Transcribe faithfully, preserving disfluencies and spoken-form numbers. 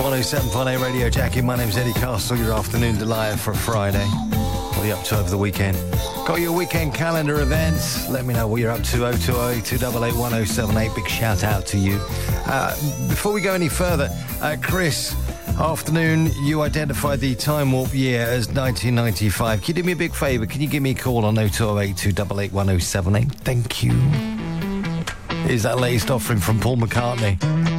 one oh seven point eight Radio Jackie. My name's Eddie Castle, your afternoon delight for a Friday. What are you up to over the weekend? Got your weekend calendar events? Let me know what you're up to. oh two oh eight, two eight eight, one oh seven eight. Big shout out to you. Uh, before we go any further, uh, Chris, afternoon, you identified the time warp year as nineteen ninety-five. Can you do me a big favour? Can you give me a call on oh two oh eight, two eight eight, one oh seven eight? Thank you. Here's that latest offering from Paul McCartney.